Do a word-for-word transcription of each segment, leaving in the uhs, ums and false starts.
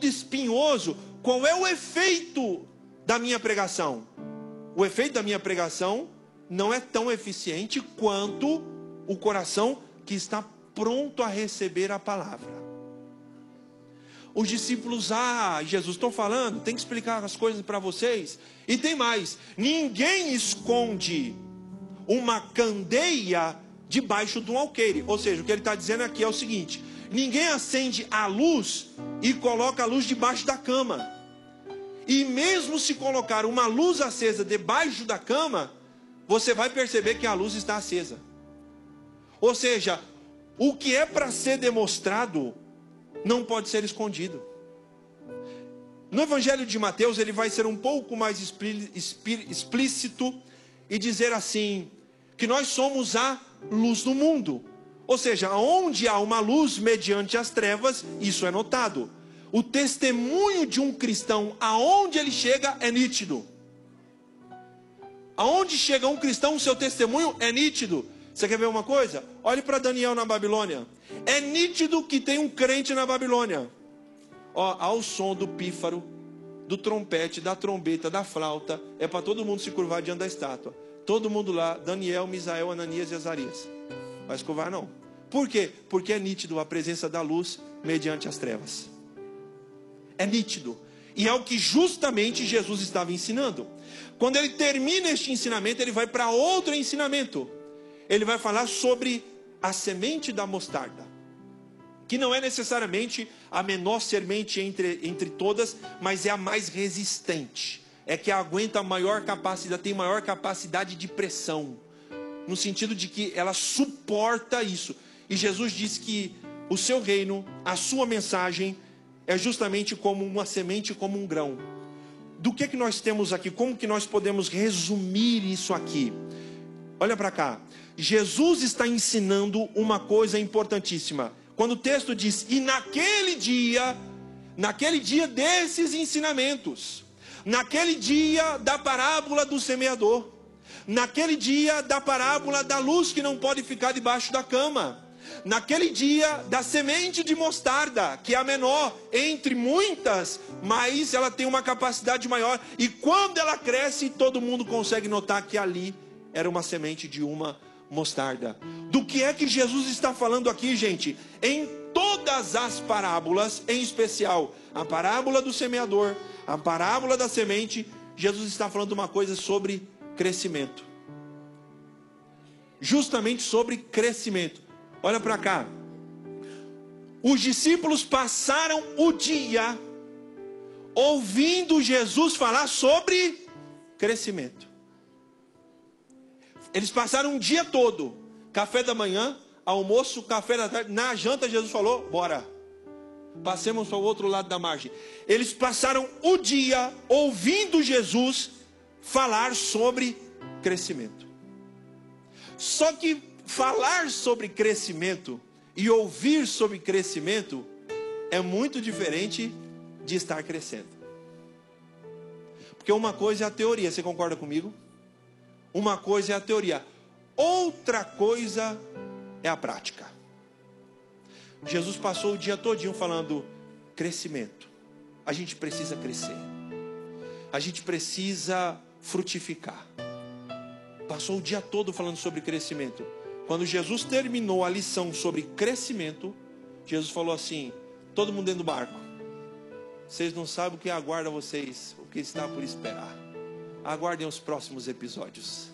espinhoso, qual é o efeito da minha pregação? O efeito da minha pregação não é tão eficiente quanto o coração que está pronto a receber a palavra. Os discípulos, ah, Jesus, estou falando, tem que explicar as coisas para vocês. E tem mais, ninguém esconde uma candeia debaixo de um alqueire. Ou seja, o que ele está dizendo aqui é o seguinte: ninguém acende a luz e coloca a luz debaixo da cama. E mesmo se colocar uma luz acesa debaixo da cama, você vai perceber que a luz está acesa. Ou seja, o que é para ser demonstrado não pode ser escondido. No Evangelho de Mateus, ele vai ser um pouco mais explícito e dizer assim, que nós somos a luz do mundo. Ou seja, onde há uma luz mediante as trevas, isso é notado. O testemunho de um cristão, aonde ele chega, é nítido. Aonde chega um cristão, o seu testemunho é nítido. Você quer ver uma coisa? Olhe para Daniel na Babilônia. É nítido que tem um crente na Babilônia. Ó, ao som do pífaro, do trompete, da trombeta, da flauta, é para todo mundo se curvar diante da estátua. Todo mundo lá, Daniel, Misael, Ananias e Azarias. Vai se curvar não. Por quê? Porque é nítido a presença da luz mediante as trevas. É nítido. E é o que justamente Jesus estava ensinando. Quando ele termina este ensinamento, ele vai para outro ensinamento. Ele vai falar sobre a semente da mostarda, que não é necessariamente a menor semente entre, entre todas, mas é a mais resistente. É que aguenta a maior capacidade, tem maior capacidade de pressão, no sentido de que ela suporta isso. E Jesus diz que o seu reino, a sua mensagem, é justamente como uma semente, como um grão. Do que que nós temos aqui? Como que nós podemos resumir isso aqui? Olha para cá. Jesus está ensinando uma coisa importantíssima. Quando o texto diz, e naquele dia, naquele dia desses ensinamentos, naquele dia da parábola do semeador, naquele dia da parábola da luz que não pode ficar debaixo da cama, naquele dia da semente de mostarda, que é a menor entre muitas, mas ela tem uma capacidade maior, e quando ela cresce, todo mundo consegue notar que ali era uma semente de uma mostarda. Do que é que Jesus está falando aqui, gente? Em todas as parábolas, em especial a parábola do semeador, a parábola da semente, Jesus está falando uma coisa sobre crescimento. Justamente sobre crescimento. Olha para cá. Os discípulos passaram o dia ouvindo Jesus falar sobre crescimento. Eles passaram um dia todo, café da manhã, almoço, café da tarde, na janta Jesus falou, bora, passemos para o outro lado da margem. Eles passaram o dia ouvindo Jesus falar sobre crescimento. Só que falar sobre crescimento e ouvir sobre crescimento é muito diferente de estar crescendo. Porque uma coisa é a teoria, você concorda comigo? Uma coisa é a teoria, outra coisa é a prática. Jesus passou o dia todinho falando crescimento. A gente precisa crescer. A gente precisa frutificar. Passou o dia todo falando sobre crescimento. Quando Jesus terminou a lição sobre crescimento, Jesus falou assim, todo mundo dentro do barco. Vocês não sabem o que aguarda vocês, o que está por esperar. Aguardem os próximos episódios.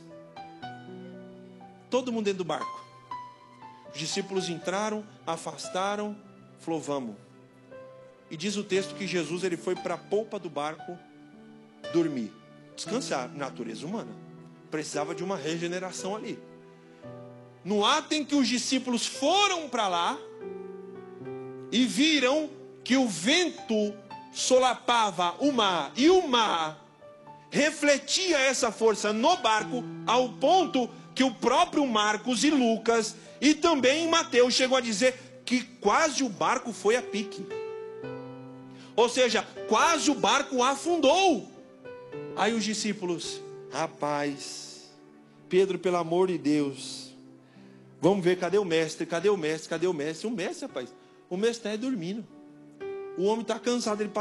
Todo mundo dentro do barco. Os discípulos entraram, afastaram, falou, vamos. E diz o texto que Jesus ele foi para a polpa do barco dormir. Descansar, natureza humana. Precisava de uma regeneração ali. No ato em que os discípulos foram para lá e viram que o vento solapava o mar e o mar refletia essa força no barco, ao ponto que o próprio Marcos e Lucas e também Mateus chegou a dizer que quase o barco foi a pique. Ou seja, quase o barco afundou. Aí os discípulos, rapaz, Pedro, pelo amor de Deus, vamos ver, cadê o mestre, cadê o mestre, cadê o mestre? O mestre, rapaz, o mestre está dormindo. O homem está cansado, ele